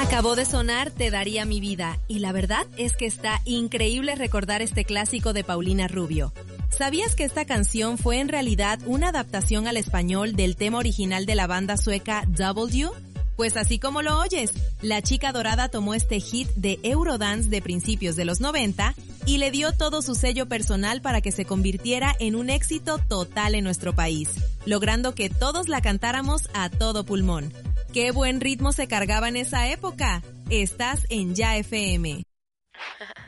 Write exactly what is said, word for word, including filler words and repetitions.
Acabó de sonar Te daría mi vida, y la verdad es que está increíble recordar este clásico de Paulina Rubio. ¿Sabías que esta canción fue en realidad una adaptación al español del tema original de la banda sueca W? Pues así como lo oyes, la chica dorada tomó este hit de Eurodance de principios de los noventa y le dio todo su sello personal para que se convirtiera en un éxito total en nuestro país, logrando que todos la cantáramos a todo pulmón. ¡Qué buen ritmo se cargaba en esa época! Estás en Ya F M.